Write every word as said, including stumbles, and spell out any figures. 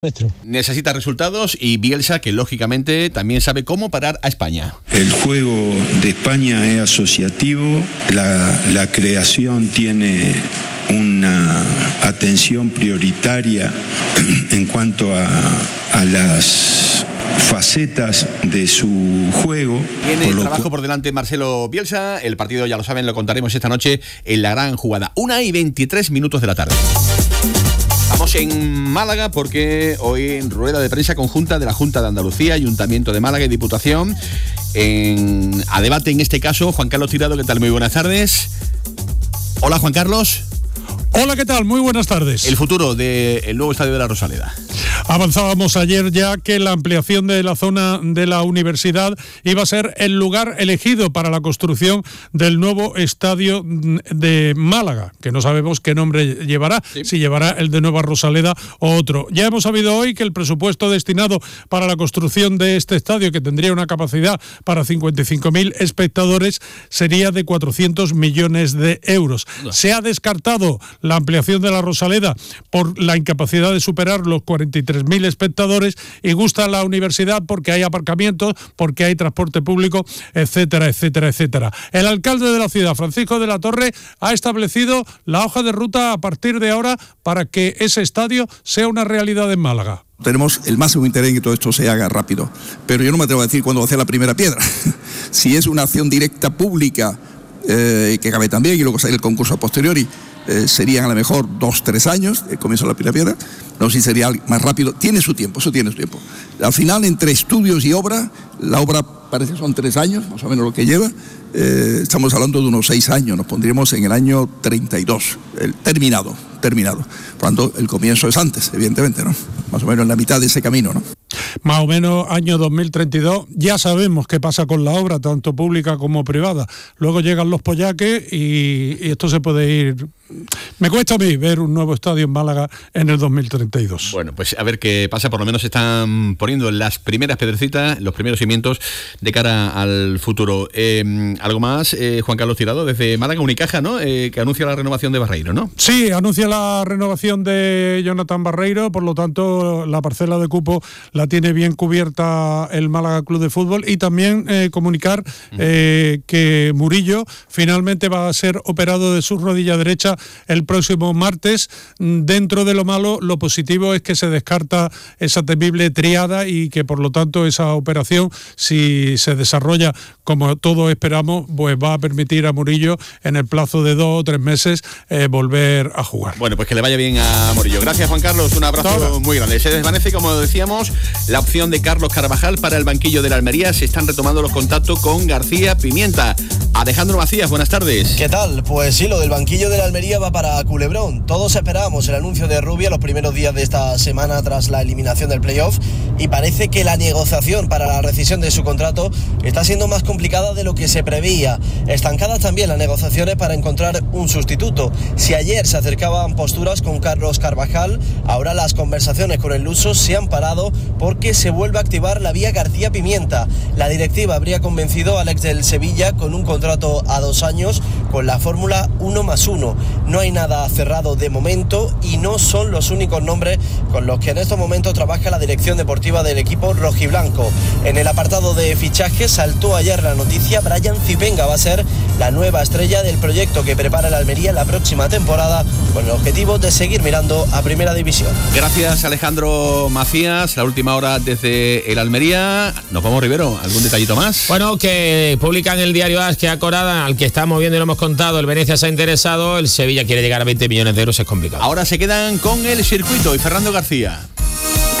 Nuestro. Necesita resultados y Bielsa, que lógicamente también sabe cómo parar a España. El juego de España es asociativo, la, la creación tiene una atención prioritaria en cuanto a, a las facetas de su juego. Tiene el trabajo por delante Marcelo Bielsa. El partido, ya lo saben, lo contaremos esta noche en la gran jugada. Una y veintitrés minutos de la tarde. Estamos en Málaga porque hoy en rueda de prensa conjunta de la Junta de Andalucía, Ayuntamiento de Málaga y Diputación. En, a debate en este caso, Juan Carlos Tirado, ¿qué tal? Muy buenas tardes. Hola, Juan Carlos. Hola, ¿qué tal? Muy buenas tardes. El futuro del nuevo estadio de la Rosaleda. Avanzábamos ayer ya que la ampliación de la zona de la universidad iba a ser el lugar elegido para la construcción del nuevo estadio de Málaga, que no sabemos qué nombre llevará, sí. si llevará el de Nueva Rosaleda o otro. Ya hemos sabido hoy que el presupuesto destinado para la construcción de este estadio, que tendría una capacidad para cincuenta y cinco mil espectadores, sería de cuatrocientos millones de euros. No. Se ha descartado la ampliación de la Rosaleda por la incapacidad de superar los cuarenta y tres mil espectadores, y gusta la universidad porque hay aparcamientos, porque hay transporte público, etcétera, etcétera, etcétera. El alcalde de la ciudad, Francisco de la Torre, ha establecido la hoja de ruta a partir de ahora para que ese estadio sea una realidad en Málaga. Tenemos el máximo interés en que todo esto se haga rápido, pero yo no me atrevo a decir cuándo va a hacer la primera piedra. Si es una acción directa pública, eh, que cabe también, y luego sale el concurso a posteriori, Eh, serían a lo mejor dos, tres años, el comienzo de la primera piedra, no sé si sería más rápido, tiene su tiempo, eso tiene su tiempo. Al final, entre estudios y obra, la obra parece que son tres años, más o menos lo que lleva, eh, estamos hablando de unos seis años, nos pondríamos en el año treinta y dos, el terminado, terminado. Por tanto, el comienzo es antes, evidentemente, ¿no? Más o menos en la mitad de ese camino, ¿no? Más o menos año dos mil treinta y dos, ya sabemos qué pasa con la obra, tanto pública como privada. Luego llegan los pollaques y, y esto se puede ir... Me cuesta a mí ver un nuevo estadio en Málaga en el dos mil treinta y dos. Bueno, pues a ver qué pasa, por lo menos se están poniendo las primeras piedrecitas, los primeros cimientos de cara al futuro. Eh, algo más, eh, Juan Carlos Tirado, desde Málaga, Unicaja, ¿no? Eh, que anuncia la renovación de Barreiro, ¿no? Sí, anuncia la renovación de Jonathan Barreiro, por lo tanto la parcela de cupo la tiene bien cubierta el Málaga Club de Fútbol, y también eh, comunicar eh, que Murillo finalmente va a ser operado de su rodilla derecha el próximo martes. Dentro de lo malo, lo positivo es que se descarta esa temible triada y que por lo tanto esa operación, si se desarrolla como todos esperamos, pues va a permitir a Murillo en el plazo de dos o tres meses eh, volver a jugar. Bueno, pues que le vaya bien a Murillo. Gracias, Juan Carlos, un abrazo Hola. muy grande. Se desvanece, como decíamos, la opción de Carlos Carvajal para el banquillo de la Almería. Se están retomando los contactos con García Pimienta. Alejandro Macías, buenas tardes. ¿Qué tal? Pues sí, lo del banquillo de la Almería va para Culebrón. Todos esperábamos el anuncio de Rubia los primeros días de esta semana tras la eliminación del playoff, y parece que la negociación para la rescisión de su contrato está siendo más complicada de lo que se preveía. Estancadas también las negociaciones para encontrar un sustituto. Si ayer se acercaban posturas con Carlos Carvajal, ahora las conversaciones con el luso se han parado porque se vuelve a activar la vía García Pimienta. La directiva habría convencido al ex del Sevilla con un contrato a dos años con la fórmula uno más uno. No hay nada cerrado de momento y no son los únicos nombres con los que en estos momentos trabaja la dirección deportiva del equipo rojiblanco. En el apartado de fichajes saltó ayer la noticia: Brian Zipenga va a ser la nueva estrella del proyecto que prepara el Almería la próxima temporada, con el objetivo de seguir mirando a Primera División. Gracias, Alejandro Macías. La última hora desde el Almería. Nos vamos, Rivero, ¿algún detallito más? Bueno, que publican el diario AS que Acorada, al que estamos viendo y lo hemos contado, el Venecia se ha interesado, el Sevilla quiere llegar a veinte millones de euros, es complicado. Ahora se quedan con el circuito y Fernando García.